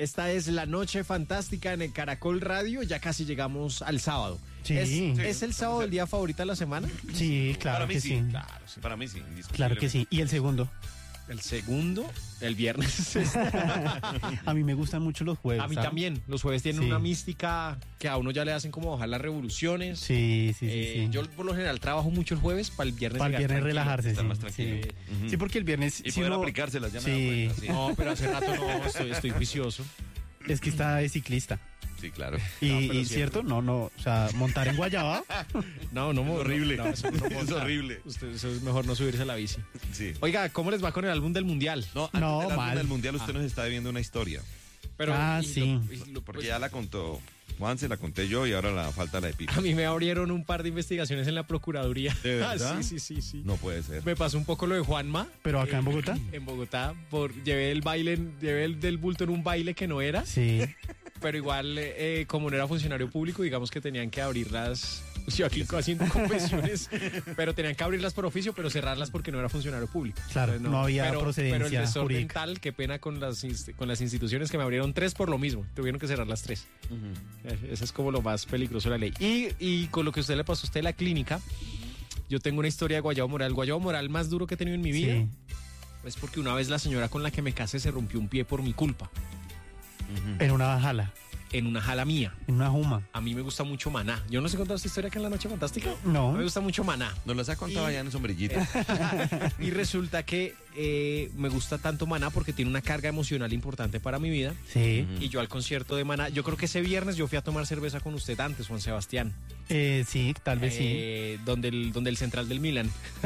Esta es la noche fantástica en el Caracol Radio. Ya casi llegamos al sábado. Sí. ¿Es el sábado el día favorito de la semana? Sí, claro que sí. Claro, sí. Para mí sí. Claro que sí. ¿Y el segundo? El segundo, el viernes. A mí me gustan mucho los jueves. A mí ¿sabes? también. Los jueves tienen Sí. una mística que a uno ya le hacen como bajar las revoluciones. Sí, sí. Yo por lo general trabajo mucho el jueves para el viernes. Para el llegar viernes tranquilo. relajarse. estar Sí, más tranquilo. sí. Ujú. Sí, porque el viernes... Y si poder uno- aplicárselas, ya me Sí. he dado cuenta. No, pero hace rato no, estoy juicioso. Es que está de ciclista. Sí, claro. Y, No, pero y cierto, no, o sea, montar en Guayaba. No, horrible. No, eso no Es monta. horrible. Eso es mejor no subirse a la bici. Sí. Oiga, ¿cómo les va con el álbum del Mundial? No, antes No, del álbum mal. del Mundial usted nos está debiendo una historia. Pero, Sí. Porque ya la contó Juan, se la conté yo y ahora la falta la de Pipa. A mí me abrieron un par de investigaciones en la Procuraduría. ¿De verdad? Sí. No puede ser. Me pasó un poco lo de Juanma. Pero acá en Bogotá. En Bogotá, llevé el del bulto en un baile que no era, Sí. pero igual, como no era funcionario público, digamos que tenían que abrirlas. Yo aquí haciendo confesiones, pero tenían que abrirlas por oficio, pero cerrarlas porque no era funcionario público. Claro, Entonces, no había pero el procedencia desorden jurídica. tal, qué pena con las instituciones que me abrieron 3 por lo mismo. Tuvieron que cerrar las 3. Eso es como lo más peligroso de la ley. Y con lo que usted le pasó a usted en la clínica, yo tengo una historia de Guayabo Moral. El Guayabo Moral más duro que he tenido en mi vida Sí. es porque una vez la señora con la que me casé se rompió un pie por mi culpa, En una jala, en una jala mía. en una juma. A mí me gusta mucho Maná. Yo no sé contar esta historia acá en La Noche Fantástica. No. Me gusta mucho Maná. Nos las ha contado allá en el sombrillito. Y resulta que me gusta tanto Maná porque tiene una carga emocional importante para mi vida. Sí. Y yo al concierto de Maná, yo creo que ese viernes yo fui a tomar cerveza con usted antes, Juan Sebastián. Sí, tal vez sí. Donde el central del Milan.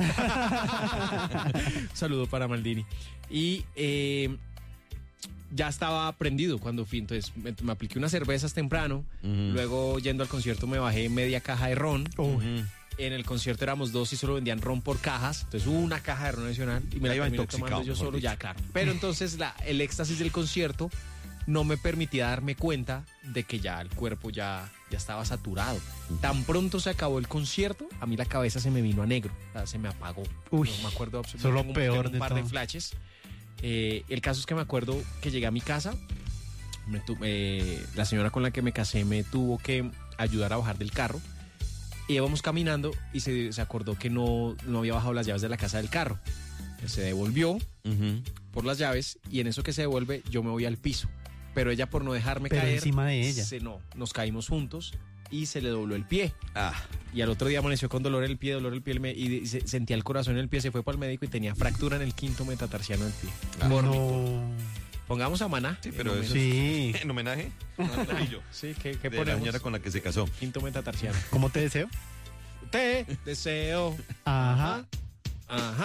Saludo para Maldini. Y ya estaba prendido cuando fui, entonces me apliqué unas cervezas temprano. Luego yendo al concierto me bajé media caja de ron. En el concierto éramos 2 y solo vendían ron por cajas. Entonces una caja de ron adicional y me la iba terminé intoxicado, tomando yo mejor solo, dicho. ya claro. Pero entonces el éxtasis del concierto no me permitía darme cuenta de que ya el cuerpo ya estaba saturado. Tan pronto se acabó el concierto, a mí la cabeza se me vino a negro, o sea, se me apagó. Uy, No me acuerdo eso es absolutamente. lo Tengo peor un de par todo. de flashes. El caso es que me acuerdo que llegué a mi casa, la señora con la que me casé me tuvo que ayudar a bajar del carro. Y íbamos caminando y se acordó que no había bajado las llaves de la casa del carro. Se devolvió por las llaves y en eso que se devuelve yo me voy al piso. Pero ella, por no dejarme Pero caer, encima de ella. nos caímos juntos y se le dobló el pie. Ah, Y al otro día amaneció con dolor en el pie, y sentía el corazón en el pie, se fue para el médico y tenía fractura en el 5º metatarsiano del pie. Por mi culpa. No. Pongamos a Maná. sí, pero eso Sí. es en homenaje al anillo Sí, ¿qué de la ponemos? señora con la que se casó. 5º metatarsiano. ¿Cómo te deseo? Te deseo. Ajá. Ajá.